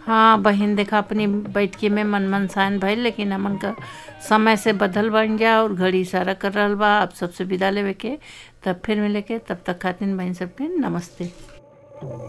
हाँ बहन, देखा अपनी बैठकी में मन मनसान भइल, लेकिन हमन का समय से बदल बन जा और घड़ी इशारा कर रहल बा अब सबसे विदा लेवे के। तब फिर मिले के, तब तक खातिर बहन सबके नमस्ते।